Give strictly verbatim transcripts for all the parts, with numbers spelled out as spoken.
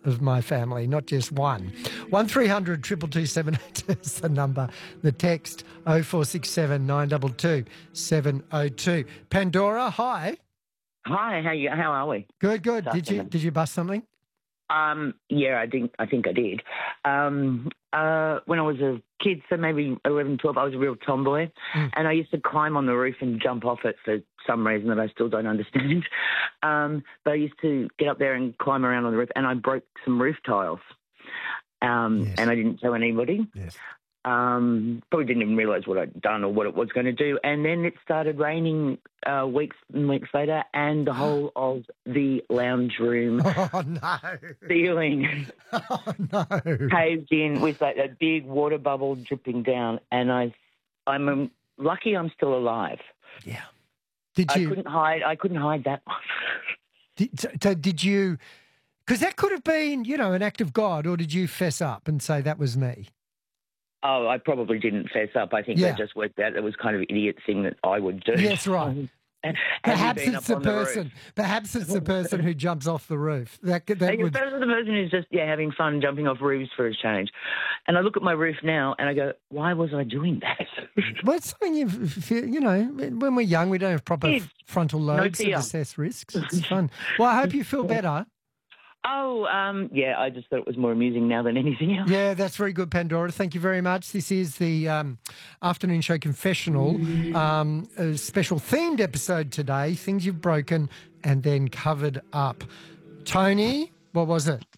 of my family, not just one. one three hundred two two two seven oh two is the number. The text oh four six seven nine two two seven oh two. Pandora, hi. Hi, how you? How are we? Good, good. Did you did you bust something? Um, yeah, I think I think I did. Um, uh, when I was a kid, so maybe eleven, twelve, I was a real tomboy, mm. and I used to climb on the roof and jump off it for some reason that I still don't understand. Um, but I used to get up there and climb around on the roof, and I broke some roof tiles, um, Yes. and I didn't tell anybody. Yes. Um, probably didn't even realise what I'd done or what it was going to do. And then it started raining uh, weeks and weeks later, and the whole of the lounge room Oh, no. ceiling Oh, no. caved in with like a big water bubble dripping down. And I, I'm um, lucky I'm still alive. Yeah. Did I you? couldn't hide. I couldn't hide that one. Did, so, so did you? Because that could have been, you know, an act of God, or did you fess up and say that was me? Oh, I probably didn't fess up. I think Yeah. I just worked out it was kind of an idiot thing that I would do. Yes, right. And Perhaps been it's up the on the person. roof? Perhaps it's the person who jumps off the roof. That that Hey, would. the person who's just yeah having fun jumping off roofs for a change. And I look at my roof now and I go, why was I doing that? Well, it's something you feel. You know, when we're young, we don't have proper Kids. frontal No lobes to fear. assess risks. It's fun. Well, I hope you feel better. Oh, um, yeah, I just thought it was more amusing now than anything else. Yeah, that's very good, Pandora. Thank you very much. This is the um, afternoon show confessional, um, a special themed episode today. Things you've broken and then covered up. Tony, what was it?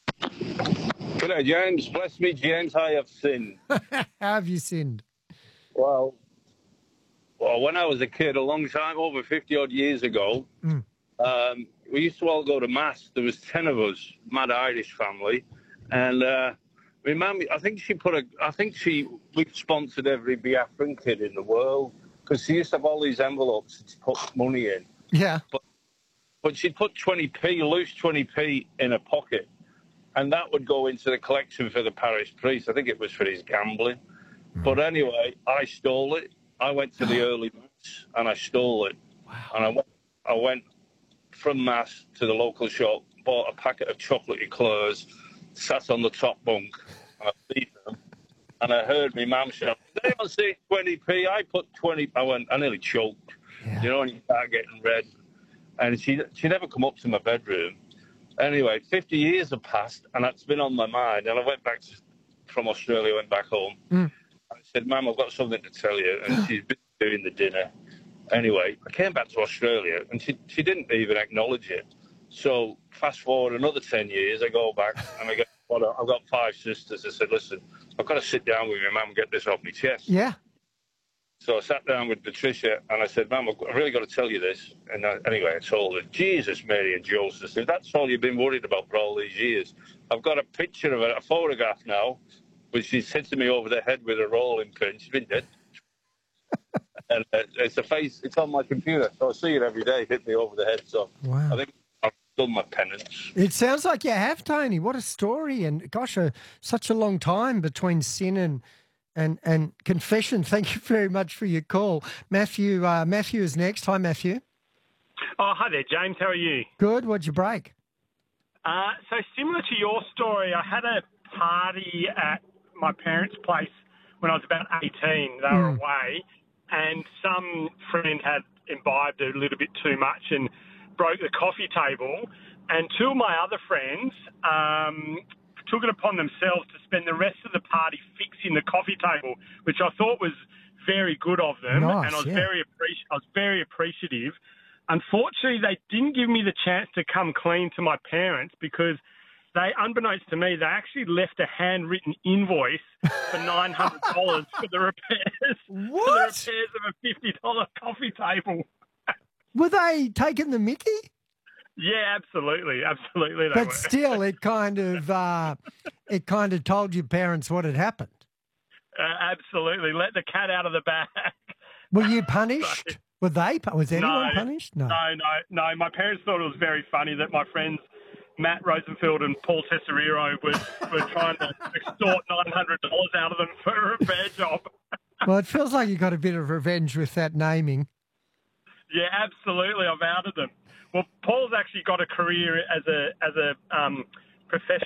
G'day, James. Bless me, James, I have sinned. How have you sinned? Well, well, when I was a kid, a long time, over fifty-odd years ago, Mm. um, we used to all go to Mass. There was ten of us, mad Irish family. And uh, my mum, I think she put a, I think she, we sponsored every Biafran kid in the world because she used to have all these envelopes to put money in. Yeah. But, but she'd put twenty p, loose twenty p in her pocket. And that would go into the collection for the parish priest. I think it was for his gambling. Mm. But anyway, I stole it. I went to the early Mass and I stole it. Wow. And I went, I went from Mass to the local shop, bought a packet of chocolate eclairs, sat on the top bunk, and I beat them. And I heard my mum shout, "Did anyone say twenty p? I put twenty." I went, I nearly choked. Yeah. You know, and you start getting red. And she she never come up to my bedroom. Anyway, fifty years have passed, and that's been on my mind. And I went back to, from Australia, went back home. Mm. I said, "Mum, I've got something to tell you." And she's been doing the dinner. Anyway, I came back to Australia, and she, she didn't even acknowledge it. So fast forward another ten years, I go back, and I get, well, I've got five sisters. I said, "Listen, I've got to sit down with my mum and get this off my chest." Yeah. So I sat down with Patricia, and I said, "Mum, I've really got to tell you this." And I, anyway, I told her, "Jesus, Mary and Joseph, if that's all you've been worried about for all these years, I've got a picture of it, a photograph now, which she's hitting me over the head with a rolling pin. She's been dead." And uh, it's a face, it's on my computer, so I see it every day, hit me over the head. So Wow. I think I've done my penance. It sounds like you have, Tony. What a story. And gosh, a, such a long time between sin and and and confession. Thank you very much for your call. Matthew, uh, Matthew is next. Hi, Matthew. Oh, hi there, James. How are you? Good. What'd you break? Uh, so similar to your story, I had a party at my parents' place when I was about eighteen. They were Mm. away, and some friend had imbibed a little bit too much and broke the coffee table. And two of my other friends um, took it upon themselves to spend the rest of the party fixing the coffee table, which I thought was very good of them. Nice, and I was yeah. very appreci- I was very appreciative. Unfortunately, they didn't give me the chance to come clean to my parents because they, unbeknownst to me, they actually left a handwritten invoice for nine hundred dollars for the repairs. What? For the repairs of a fifty dollar coffee table. Were they taking the mickey? Yeah, absolutely, absolutely. They But were. still, it kind of uh, it kind of told your parents what had happened. Uh, absolutely, let the cat out of the bag. Were you punished? Were they? Was anyone No, punished? No. No, no, no. My parents thought it was very funny that my friends Matt Rosenfield and Paul Tesoriero were, were trying to extort nine hundred dollars out of them for a repair job. Well, it feels like you got a bit of revenge with that naming. Yeah, absolutely. I've outed them. Well, Paul's actually got a career as a as a um, professional